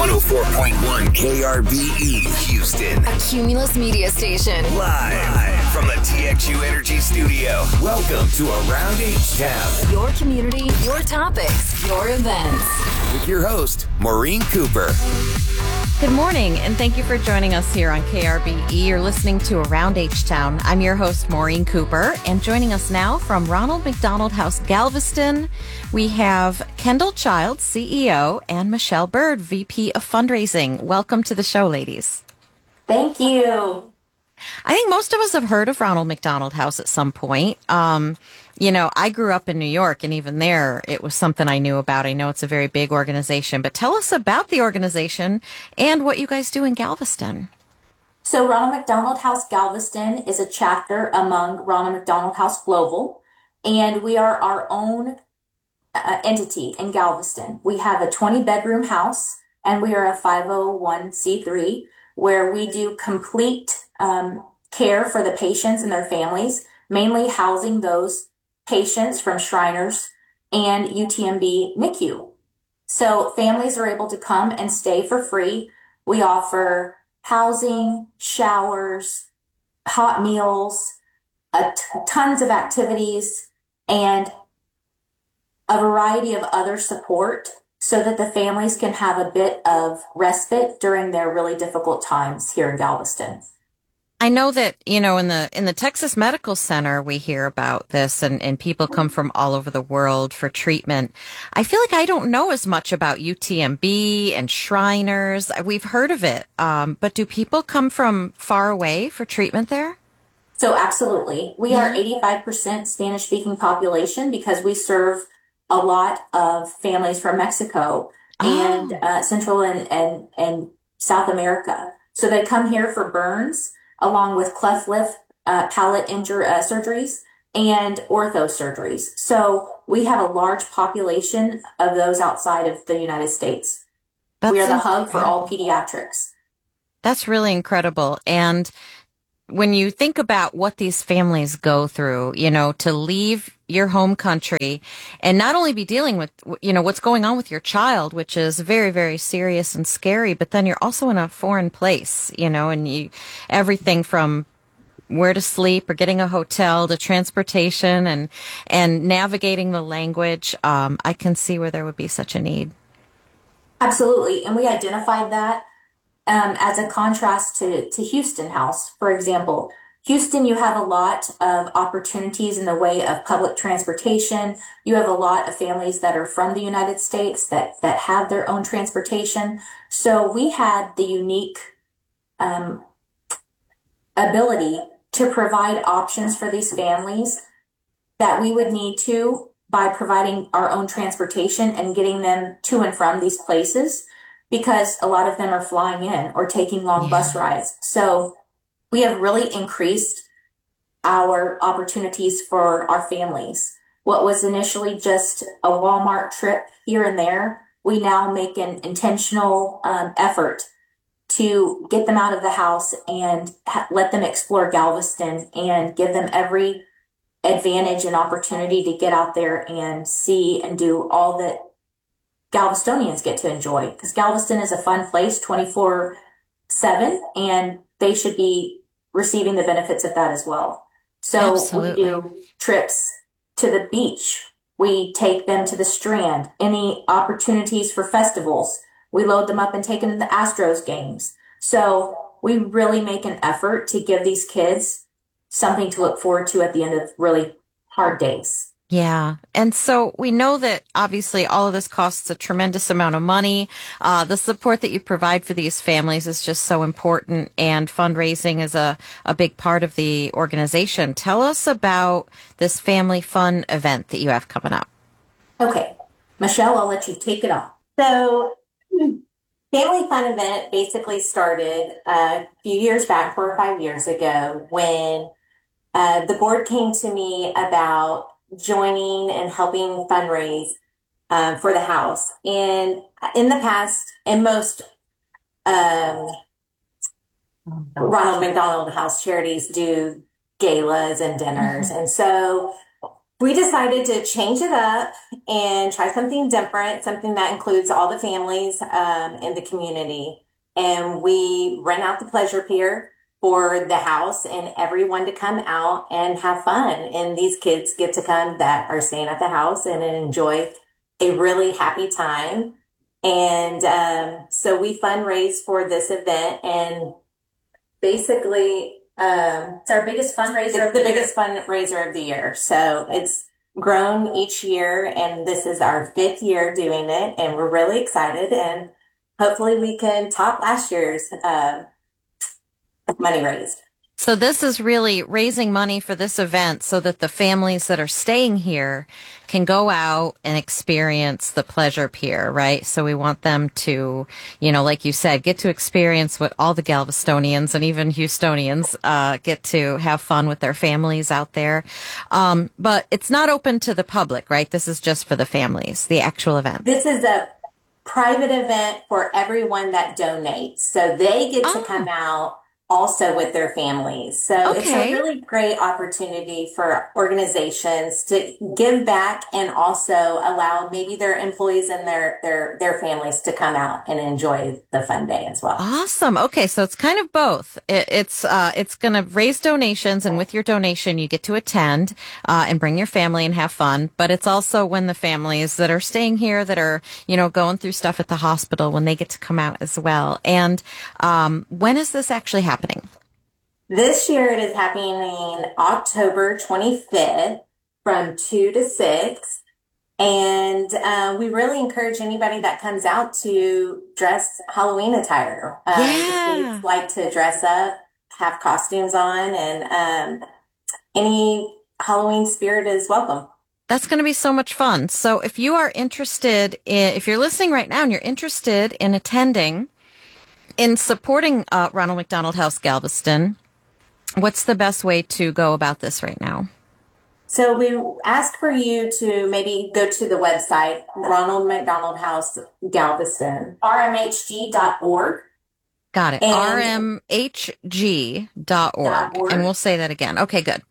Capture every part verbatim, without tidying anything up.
one oh four point one K R B E, Houston. A Cumulus media station. Live from the T X U Energy Studio. Welcome to Around H-Town. Your community, your topics, your events. With your host, Maureen Cooper. Good morning, and thank you for joining us here on K R B E. You're listening to Around H-Town. I'm your host, Maureen Cooper, and joining us now from Ronald McDonald House, Galveston, we have Kendall Childs, C E O, and Michelle Bird, V P of Fundraising. Welcome to the show, ladies. Thank you. I think most of us have heard of Ronald McDonald House at some point. Um, you know, I grew up in New York, and even there, it was something I knew about. I know it's a very big organization, but tell us about the organization and what you guys do in Galveston. So Ronald McDonald House Galveston is a chapter among Ronald McDonald House Global, and we are our own uh, entity in Galveston. We have a twenty-bedroom house, and we are a five oh one c three, where we do complete um, care for the patients and their families, mainly housing those patients from Shriners and U T M B N I C U. So families are able to come and stay for free. We offer housing, showers, hot meals, a t- tons of activities, and a variety of other support so that the families can have a bit of respite during their really difficult times here in Galveston. I know that, you know, in the in the Texas Medical Center, we hear about this, and, and people come from all over the world for treatment. I feel like I don't know as much about U T M B and Shriners. We've heard of it, um, but do people come from far away for treatment there? So absolutely. We are eighty-five percent Spanish-speaking population because we serve a lot of families from Mexico Oh. and uh, Central and, and, and South America. So they come here for burns, along with cleft lip, uh, palate injury uh, surgeries, and ortho surgeries. So we have a large population of those outside of the United States. That's We are the hub for incredible. all pediatrics. That's really incredible. And when you think about what these families go through, you know, to leave your home country and not only be dealing with, you know, what's going on with your child, which is very, very serious and scary, but then you're also in a foreign place, you know, and you, everything from where to sleep or getting a hotel to transportation and, and navigating the language. Um, I can see where there would be such a need. Absolutely. And we identified that um, as a contrast to, to Houston House, for example. Houston, you have a lot of opportunities in the way of public transportation. You have a lot of families that are from the United States that, that have their own transportation. So we had the unique um, ability to provide options for these families that we would need to by providing our own transportation and getting them to and from these places, because a lot of them are flying in or taking long Yeah. bus rides. So we have really increased our opportunities for our families. What was initially just a Walmart trip here and there, we now make an intentional um, effort to get them out of the house and ha- let them explore Galveston and give them every advantage and opportunity to get out there and see and do all that Galvestonians get to enjoy. Because Galveston is a fun place twenty-four seven, and they should be receiving the benefits of that as well. So Absolutely. we do trips to the beach. We take them to the Strand. Any opportunities for festivals, we load them up and take them to the Astros games. So we really make an effort to give these kids something to look forward to at the end of really hard days. Yeah. And so we know that obviously all of this costs a tremendous amount of money. Uh, the support that you provide for these families is just so important, and fundraising is a, a big part of the organization. Tell us about this family fun event that you have coming up. Okay, Michelle, I'll let you take it on. So, Family Fun Event basically started a few years back, four or five years ago, when uh, the board came to me about joining and helping fundraise uh, for the house. And in the past, and most um, Ronald McDonald House charities do galas and dinners. And so we decided to change it up and try something different, something that includes all the families um, in the community. And we rent out the pleasure pier for the house and everyone to come out and have fun. And these kids get to come that are staying at the house and enjoy a really happy time. And um, so we fundraise for this event, and basically, um, It's our biggest fundraiser it's of the the year. biggest fundraiser of the year. So it's grown each year, and this is our fifth year doing it, and we're really excited. And hopefully, we can top last year's uh, money raised. So this is really raising money for this event so that the families that are staying here can go out and experience the pleasure pier, right? So we want them to, you know, like you said, get to experience what all the Galvestonians and even Houstonians uh, get to have fun with their families out there. Um, but it's not open to the public, right? This is just for the families, the actual event. This is a private event for everyone that donates. So they get to Oh. come out also with their families. So it's Okay. a really great opportunity for organizations to give back and also allow maybe their employees and their, their, their families to come out and enjoy the fun day as well. Awesome. Okay, so it's kind of both. It, it's uh, it's going to raise donations, and with your donation, you get to attend uh, and bring your family and have fun. But it's also when the families that are staying here, that are you know going through stuff at the hospital, when they get to come out as well. And um, when is this actually happening? This year it is happening October twenty-fifth from two to six. And uh, we really encourage anybody that comes out to dress Halloween attire. Um, Yeah. the kids like to dress up, have costumes on, and um, any Halloween spirit is welcome. That's going to be so much fun. So if you are interested in, if you're listening right now and you're interested in attending, in supporting uh, Ronald McDonald House Galveston, what's the best way to go about this right now? So we ask for you to maybe go to the website, Ronald McDonald House Galveston, R M H G dot org. Got it. And- R M H G dot org. Dot org. And we'll say that again. Okay, good.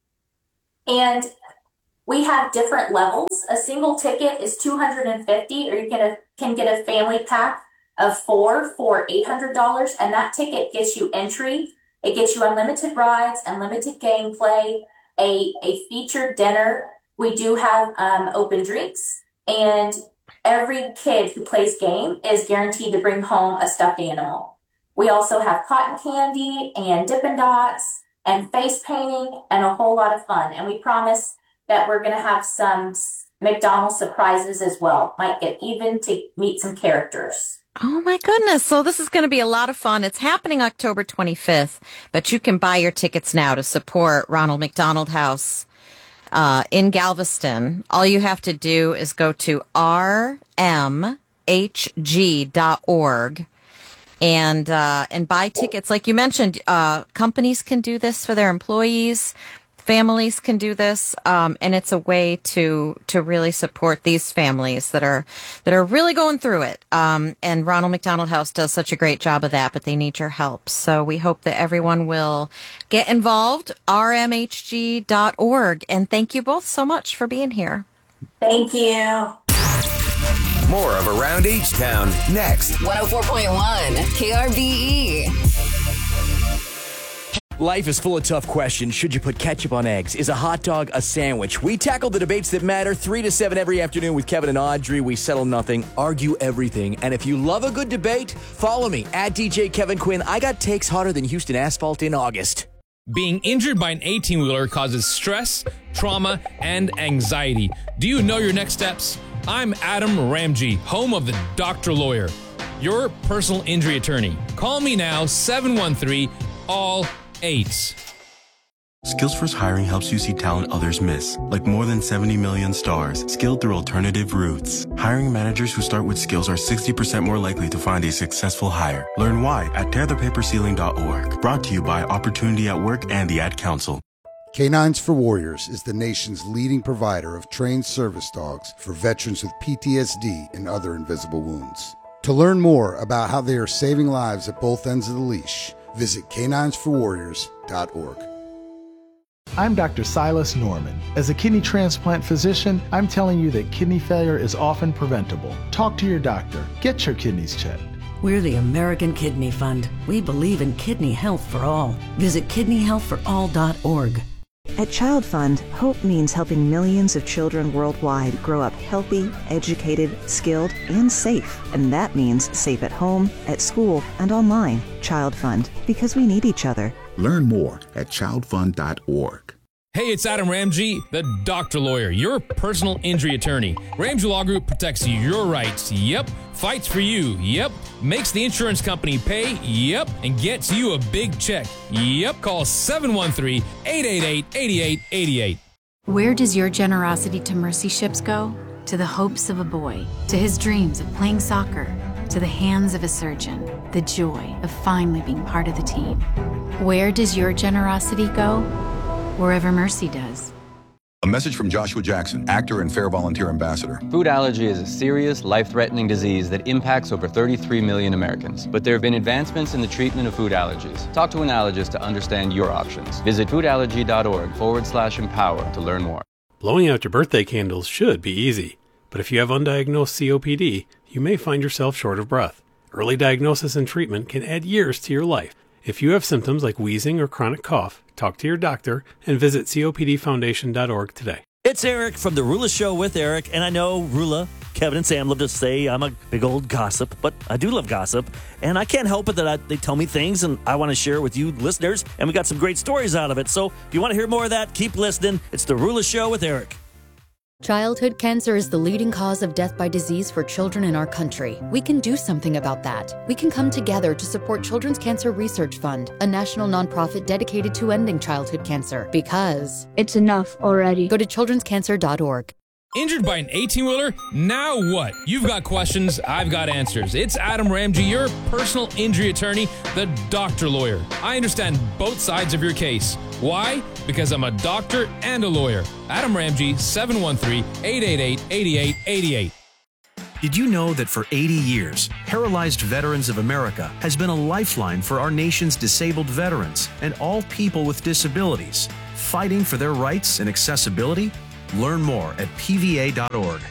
And we have different levels. A single ticket is two hundred fifty dollars, or you get a, can get a family pack of four for eight hundred dollars. And that ticket gets you entry. It gets you unlimited rides, unlimited gameplay, a, a featured dinner. We do have um, open drinks, and every kid who plays game is guaranteed to bring home a stuffed animal. We also have cotton candy and Dippin' Dots and face painting and a whole lot of fun. And we promise that we're going to have some s- McDonald's surprises as well. Might get even to meet some characters. Oh my goodness. So this is going to be a lot of fun. It's happening October twenty-fifth, but you can buy your tickets now to support Ronald McDonald House uh, in Galveston. All you have to do is go to R M H G dot org and uh, and buy tickets. Like you mentioned, uh, companies can do this for their employees. Families can do this, um, and it's a way to to really support these families that are that are really going through it. Um, and Ronald McDonald House does such a great job of that, but they need your help. So we hope that everyone will get involved. R M H G dot org, and thank you both so much for being here. Thank you. More of Around H-Town next. one oh four point one K R B E. Life is full of tough questions. Should you put ketchup on eggs? Is a hot dog a sandwich? We tackle the debates that matter three to seven every afternoon with Kevin and Audrey. We settle nothing, argue everything. And if you love a good debate, follow me at D J Kevin Quinn. I got takes hotter than Houston asphalt in August. Being injured by an eighteen-wheeler causes stress, trauma, and anxiety. Do you know your next steps? I'm Adam Ramji, home of the Doctor Lawyer, your personal injury attorney. Call me now, seven one three, all eights. Skills First Hiring helps you see talent others miss, like more than seventy million stars, skilled through alternative routes. Hiring managers who start with skills are sixty percent more likely to find a successful hire. Learn why at tear the paper ceiling dot org. Brought to you by Opportunity at Work and the Ad Council. Canines for Warriors is the nation's leading provider of trained service dogs for veterans with P T S D and other invisible wounds. To learn more about how they are saving lives at both ends of the leash, visit canines for warriors dot org. I'm Doctor Silas Norman. As a kidney transplant physician, I'm telling you that kidney failure is often preventable. Talk to your doctor. Get your kidneys checked. We're the American Kidney Fund. We believe in kidney health for all. Visit kidney health for all dot org. At Child Fund, hope means helping millions of children worldwide grow up healthy, educated, skilled, and safe. And that means safe at home, at school, and online. Child Fund, because we need each other. Learn more at child fund dot org. Hey, it's Adam Ramsey, the Doctor Lawyer, your personal injury attorney. Ramsey Law Group protects your rights. Yep. Fights for you. Yep. Makes the insurance company pay. Yep. And gets you a big check. Yep. Call seven one three, eight eight eight, eight eight eight eight. Where does your generosity to Mercy Ships go? To the hopes of a boy, to his dreams of playing soccer, to the hands of a surgeon, the joy of finally being part of the team. Where does your generosity go? Wherever Mercy does. A message from Joshua Jackson, actor and Fair Volunteer Ambassador. Food allergy is a serious, life-threatening disease that impacts over thirty-three million Americans. But there have been advancements in the treatment of food allergies. Talk to an allergist to understand your options. Visit foodallergy.org forward slash empower to learn more. Blowing out your birthday candles should be easy. But if you have undiagnosed C O P D, you may find yourself short of breath. Early diagnosis and treatment can add years to your life. If you have symptoms like wheezing or chronic cough, talk to your doctor and visit C O P D foundation dot org today. It's Eric from The Rula Show with Eric, and I know Rula, Kevin, and Sam love to say I'm a big old gossip, but I do love gossip, and I can't help it that I, they tell me things, and I want to share with you listeners, and we got some great stories out of it. So if you want to hear more of that, keep listening. It's The Rula Show with Eric. Childhood cancer is the leading cause of death by disease for children in our country. We can do something about that. We can come together to support Children's Cancer Research Fund, a national nonprofit dedicated to ending childhood cancer. Because it's enough already. Go to children's cancer dot org. Injured by an eighteen-wheeler? Now what? You've got questions, I've got answers. It's Adam Ramsey, your personal injury attorney, the Doctor Lawyer. I understand both sides of your case. Why? Because I'm a doctor and a lawyer. Adam Ramsey, seven one three, eight eight eight, eight eight eight eight. Did you know that for eighty years, Paralyzed Veterans of America has been a lifeline for our nation's disabled veterans and all people with disabilities, fighting for their rights and accessibility? Learn more at P V A dot org.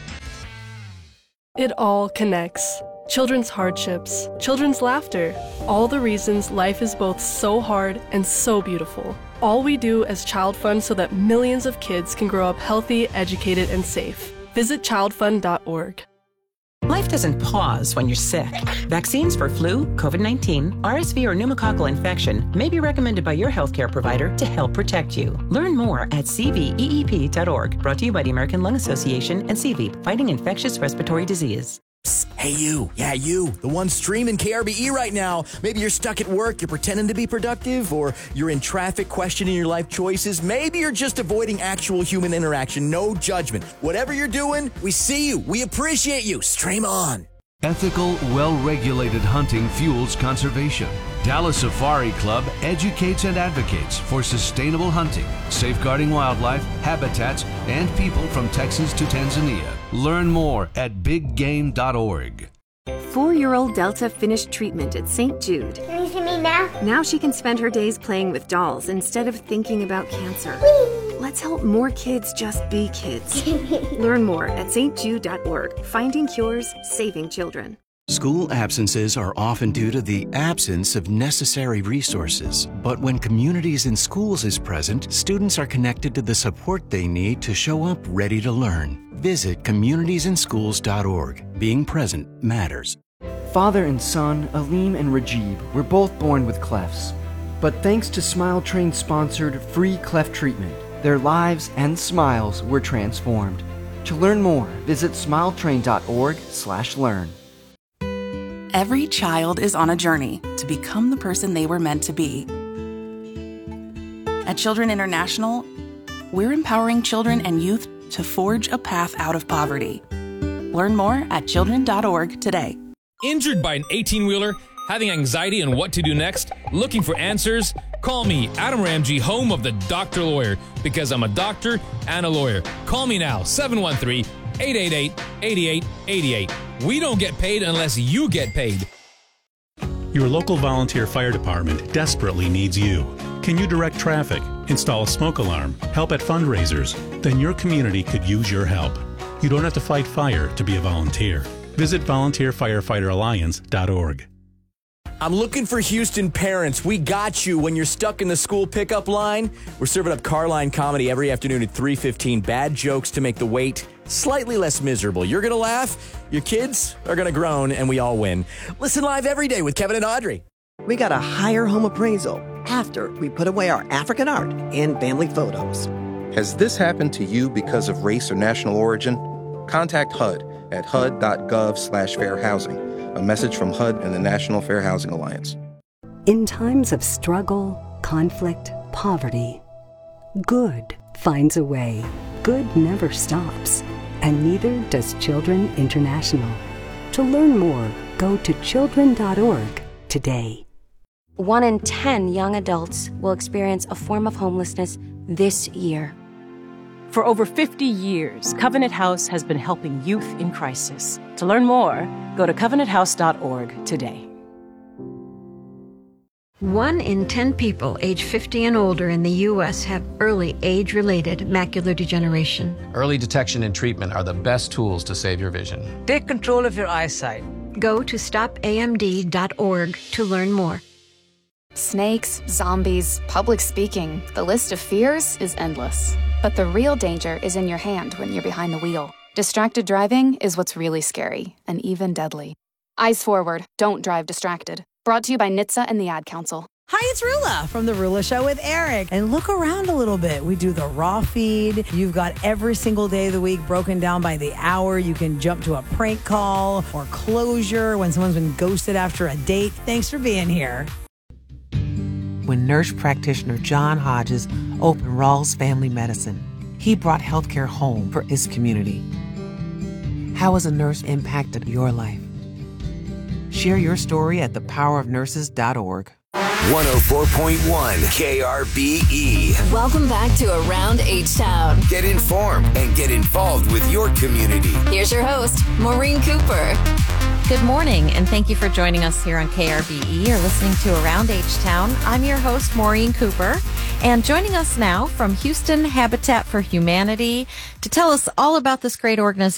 It all connects. Children's hardships, children's laughter, all the reasons life is both so hard and so beautiful. All we do as Child Fund so that millions of kids can grow up healthy, educated, and safe. Visit child fund dot org. Life doesn't pause when you're sick. Vaccines for flu, COVID nineteen, R S V, or pneumococcal infection may be recommended by your healthcare provider to help protect you. Learn more at C V E E P dot org. Brought to you by the American Lung Association and C V E P, fighting infectious respiratory disease. Psst, hey you, yeah you, the one streaming K R B E right now. Maybe you're stuck at work, you're pretending to be productive, or you're in traffic questioning your life choices. Maybe you're just avoiding actual human interaction, no judgment. Whatever you're doing, we see you, we appreciate you. Stream on. Ethical, well-regulated hunting fuels conservation. Dallas Safari Club educates and advocates for sustainable hunting, safeguarding wildlife, habitats, and people from Texas to Tanzania. Learn more at big game dot org. Four-year-old Delta finished treatment at Saint Jude. Can you see me now? Now she can spend her days playing with dolls instead of thinking about cancer. Whee! Let's help more kids just be kids. Learn more at saint jude dot org. Finding cures, saving children. School absences are often due to the absence of necessary resources. But when Communities in Schools is present, students are connected to the support they need to show up ready to learn. Visit communities in schools dot org. Being present matters. Father and son, Aleem and Rajib, were both born with clefts. But thanks to Smile Train-sponsored free cleft treatment, their lives and smiles were transformed. To learn more, visit smile train dot org slash learn. Every child is on a journey to become the person they were meant to be. At Children International, we're empowering children and youth to forge a path out of poverty. Learn more at children dot org today. Injured by an eighteen-wheeler? Having anxiety on what to do next? Looking for answers? Call me, Adam Ramsey, home of the Doctor Lawyer, because I'm a doctor and a lawyer. Call me now, seven one three, eight eight eight, eight eight eight eight. We don't get paid unless you get paid. Your local volunteer fire department desperately needs you. Can you direct traffic, install a smoke alarm, help at fundraisers? Then your community could use your help. You don't have to fight fire to be a volunteer. Visit volunteer firefighter alliance dot org. I'm looking for Houston parents. We got you when you're stuck in the school pickup line. We're serving up Carline comedy every afternoon at three fifteen. Bad jokes to make the wait slightly less miserable. You're going to laugh, your kids are going to groan, and we all win. Listen live every day with Kevin and Audrey. We got a higher home appraisal after we put away our African art and family photos. Has this happened to you because of race or national origin? Contact H U D at H U D dot gov slash fair housing. A message from H U D and the National Fair Housing Alliance. In times of struggle, conflict, poverty, good finds a way. Good never stops, and neither does Children International. To learn more, go to children dot org today. One in ten young adults will experience a form of homelessness this year. For over fifty years, Covenant House has been helping youth in crisis. To learn more, go to covenant house dot org today. One in ten people age fifty and older in the U S have early age-related macular degeneration. Early detection and treatment are the best tools to save your vision. Take control of your eyesight. Go to stop A M D dot org to learn more. Snakes, zombies, public speaking. The list of fears is endless. But the real danger is in your hand when you're behind the wheel. Distracted driving is what's really scary and even deadly. Eyes forward, don't drive distracted. Brought to you by N H T S A and the Ad Council. Hi, it's Rula from The Rula Show with Eric. And look around a little bit. We do the raw feed. You've got every single day of the week broken down by the hour. You can jump to a prank call or closure when someone's been ghosted after a date. Thanks for being here. When nurse practitioner John Hodges opened Rawls Family Medicine, he brought healthcare home for his community. How has a nurse impacted your life? Share your story at the power of nurses dot org. one oh four point one K R B E. Welcome back to Around H-Town. Get informed and get involved with your community. Here's your host, Maureen Cooper. Good morning, and thank you for joining us here on K R B E. You're listening to Around H-Town. I'm your host, Maureen Cooper, and joining us now from Houston Habitat for Humanity to tell us all about this great organization